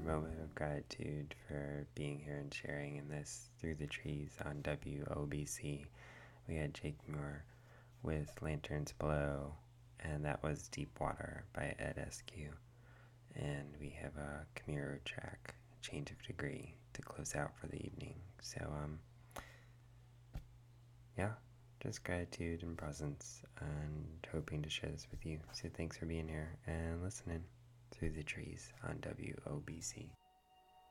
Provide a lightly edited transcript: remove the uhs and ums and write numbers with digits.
moment of gratitude for being here and sharing in this Through the Trees on WOBC. We had Jake Moore with Lanterns Below, and that was Deep Water by Ed Askew. And we have a Camiro track, Change of Degree, to close out for the evening. So, yeah, just gratitude and presence, and hoping to share this with you. So thanks for being here and listening Through the Trees on WOBC.